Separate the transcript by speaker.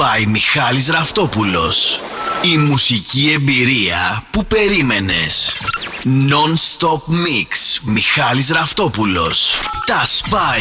Speaker 1: by Μιχάλης Ραφτόπουλος. Η μουσική εμπειρία που περίμενες. Non-stop mix Μιχάλης Ραφτόπουλος. Τα σπάει